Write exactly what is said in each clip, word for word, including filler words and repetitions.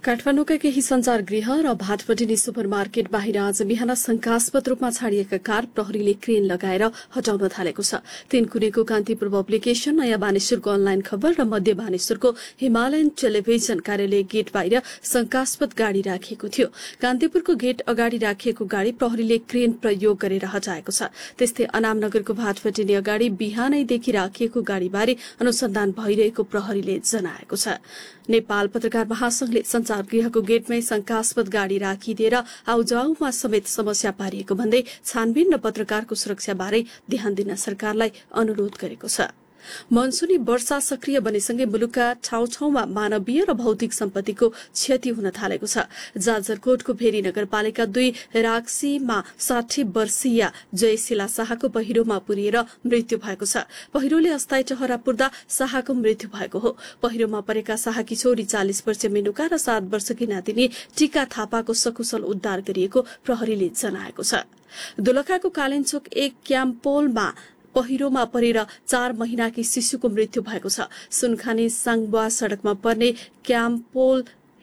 काठमाडौँका केही सञ्चारगृह र भाटपटिनी सुपरमार्केट बाहिर आज बिहान शंकास्पद रूपमा छाडिएका कार प्रहरीले क्रेन लगाएर हटाउन थालेको छ। तीनकुनेको कान्तिपुर पब्लिकेशन, नयाँ बानेश्वरको अनलाइन खबर र मध्य बानेश्वरको हिमालयन टेलिभिजन कार्यालय गेट बाहिर शंकास्पद गाड़ी राखिएको थियो। कान्तिपुरको गेट अगाडि राखिएको गाड़ी प्रहरीले क्रेन प्रयोग गरेर हटाएको छ। त्यस्तै अनामनगरको भाटपटिनी अगाडि बिहानैदेखि राखिएको गाड़ीबारे अनुसन्धान भइरहेको प्रहरीले जनाएको छ। नेपाल पत्रकार महासंघले सञ्चारगृहको गेटमै शंकास्पद गाड़ी राखिदिएर आउजाउमा समेत समस्या पारिएको भन्दै छानबिन र पत्रकारको सुरक्षाबारे ध्यान दिन सरकारलाई अनुरोध गरेको छ। मनसुनी वर्षा सक्रिय बनेसँगै मुलुकका ठाउँ ठाउँमा मानवीय र भौतिक सम्पत्तिको क्षति हुन थालेको छ। जाजरकोटको भेरी नगरपालिका दुई राक्सीमा साठी वर्षीय जयशिला शाहको पहिरोमा पुरिएर मृत्यु भएको छ। पहिरोले अस्थायी टहरा पुर्दा शाहको मृत्यु भएको हो। पहिरोमा परेका शाहकी छोरी चालिस वर्षीय मेनुका र सात वर्षकी नातिनी टीका थापाको सकुशल उद्धार गरिएको प्रहरीले जनाएको छ। दोलखाको कालिन्चोक एक क्याम्पोलमा पहिरोमा परेर चार महिनाकी शिशुको मृत्यु भएको छ। सुनखानी साङबुवा सड़कमा पर्ने क्याम्पोल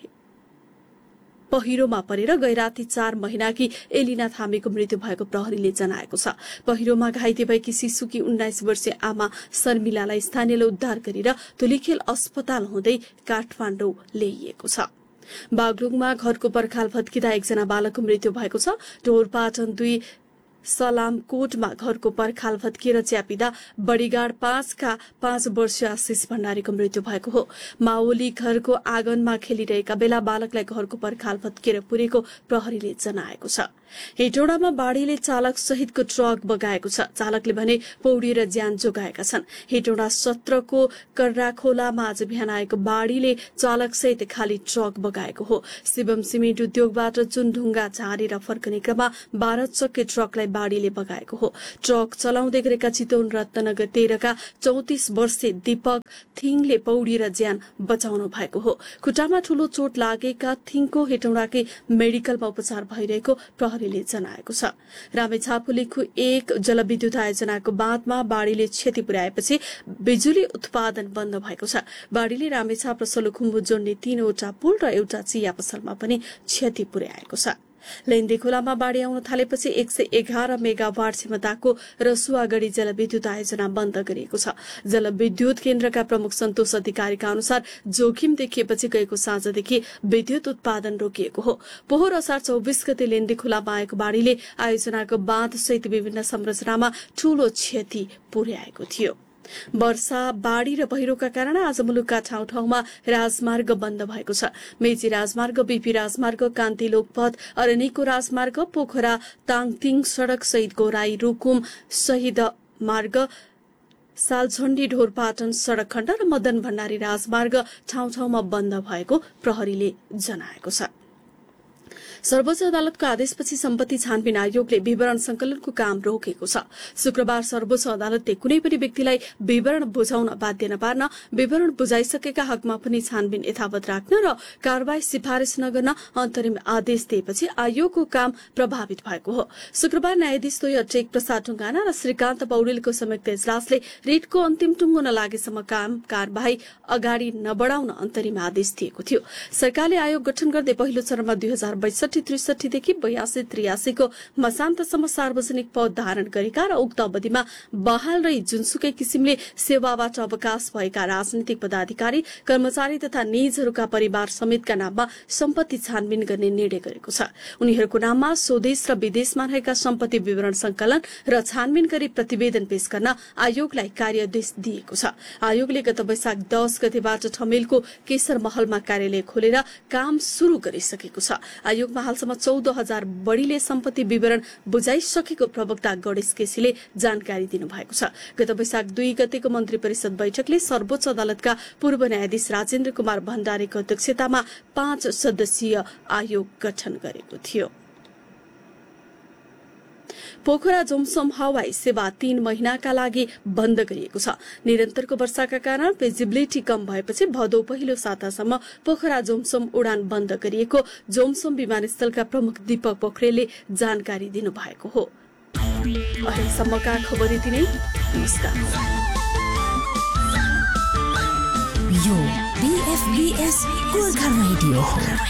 पहिरोमा परेर गैराती चार महिनाकी एलिना थामीको मृत्यु भएको प्रहरीले जनाएको छ। पहिरोमा घाइते भएकी शिशुकी उन्नाइस वर्षीय आमा शर्मिलालाई स्थानीयले उद्धार गरेर धुलीखेल अस्पताल हुँदै काठमाडौँ ल्याइएको छ। बागलुङमा घरको पर्खाल भत्किँदा एकजना बालकको मृत्यु भएको छ। ढोरपाटन दुई सलामकोटमा घरको पर्खाल भत्किएर च्यापिँदा बडीगाड पाँचका पाँच वर्षीय आशिष भण्डारीको मृत्यु भएको हो। माओली घरको आँगनमा खेलिरहेका बेला बालकलाई घरको पर्खाल भत्किएर पुरेको प्रहरीले जनाएको छ। हेटौडामा बाढ़ीले चालक सहितको ट्रक बगाएको छ। चालकले भने पौडिएर ज्यान जोगाएका छन्। हेटौडा सत्रको कर्राखोलामा आज बिहान आएको बाढ़ीले चालक सहित खाली ट्रक बगाएको हो। शिवम सिमेन्ट उद्योगबाट चुनढुङ्गा झारेर फर्कने क्रममा बाह्र चक्के ट्रकलाई बाढ़ीले बगाएको हो। ट्रक चलाउँदै गरेका चितवन रत्नगर तेह्रका चौतिस वर्षीय दीपक थिङले पौडिएर ज्यान बचाउनु भएको हो। खुट्टामा ठूलो चोट लागेका थिङको हेटौडाकै मेडिकलमा उपचार भइरहेको प्रहरीले जनाएको छ। रामेछापको लिखु एक जलविद्युत आयोजनाको बाँधमा बाढ़ीले क्षति पुर्याएपछि बिजुली उत्पादन बन्द भएको छ। बाढ़ीले रामेछाप र सलुखुम्बु जोड्ने तीनवटा पुल र एउटा चिया पसलमा पनि क्षति पुर्याएको छ। लेन्दी खोलामा बाढ़ी आउन थालेपछि एक सय एघार मेगावाट क्षमताको रसुवागढ़ी जलविद्युत आयोजना बन्द गरिएको छ। जलविद्युत केन्द्रका प्रमुख सन्तोष अधिकारीका अनुसार जोखिम देखिएपछि गएको साँझदेखि विद्युत उत्पादन रोकिएको हो। पोहोर असार चौबिस गते लेन्दी खोलामा आएको बाढ़ीले आयोजनाको बाँध सहित विभिन्न संरचनामा ठूलो क्षति पुर्याएको थियो। वर्षा, बाढ़ी र पहिरोका कारण आज मुलुकका ठाउँ ठाउँमा राजमार्ग बन्द भएको छ। मेची राजमार्ग, बीपी राजमार्ग, कान्ति लोकपथ, अरनिको राजमार्ग, पोखरा ताङतिङ सड़क सहित गोराई रुकुम शहीद मार्ग, सालझण्डी ढोरपाटन सड़क खण्ड र मदन भण्डारी राजमार्ग ठाउँ ठाउँमा बन्द भएको प्रहरीले जनाएको छ। सर्वोच्च अदालतको आदेशपछि सम्पत्ति छानबिन आयोगले विवरण संकलनको काम रोकेको छ। शुक्रबार सर्वोच्च अदालतले कुनै पनि व्यक्तिलाई विवरण बुझाउन बाध्य नपार्न, विवरण बुझाइसकेका हकमा पनि छानबिन यथावत राख्न र कारवाही सिफारिश नगर्न अन्तरिम आदेश दिएपछि आयोगको काम प्रभावित भएको हो। शुक्रबार न्यायाधीश द्वय टेक प्रसाद ढुङ्गाना र श्रीकान्त पौडेलको संयुक्त इजलासले रिटको अन्तिम टुङ्गो नलागेसम्म काम कारवाही अगाडि नबढ़ाउन अन्तरिम आदेश दिएको थियो। सरकारले आयोग गठन गर्दै पहिलो चरणमा दुई हजार बैसठी त्रिसठीदेखि बयासी त्रियासीको मसान्तसम्म सार्वजनिक पद धारण गरेका र उक्त अवधिमा बहाल रही जुनसुकै किसिमले सेवाबाट अवकाश भएका राजनीतिक पदाधिकारी, कर्मचारी तथा निजहरूका परिवार समेतका नाममा सम्पत्ति छानबिन गर्ने निर्णय गरेको छ। उनीहरूको नाममा स्वदेश र विदेशमा रहेका सम्पत्ति विवरण संकलन र छानबिन गरी प्रतिवेदन पेश गर्न आयोगलाई कार्यादेश दिएको छ। आयोगले गत वैशाख दस गतेबाट ठमेलको केशर महलमा कार्यालय खोलेर काम शुरू गरिसकेको छ। आयोगमा हालसम्म चौध हजार बढ़ीले सम्पत्ति विवरण बुझाइसकेको प्रवक्ता गणेश केसीले जानकारी दिनुभएको छ। गत वैशाख दुई गतेको मन्त्री परिषद बैठकले सर्वोच्च अदालतका पूर्व न्यायाधीश राजेन्द्र कुमार भण्डारीको अध्यक्षतामा पाँच सदस्यीय आयोग गठन गरेको थियो। पोखरा जोमसोम हवाई सेवा तीन महिनाका लागि बन्द गरिएको छ। निरन्तरको वर्षाका कारण भिजिबिलिटी कम भएपछि भदौ पहिलो सातासम्म पोखरा जोमसोम उडान बन्द गरिएको जोमसोम विमानस्थलका प्रमुख दीपक पोखरेलले जानकारी दिनुभएको हो। अहिलेसम्मका खबर यति नै। नमस्कार। यो बीएफबीएस गोर्खा रेडियो हो।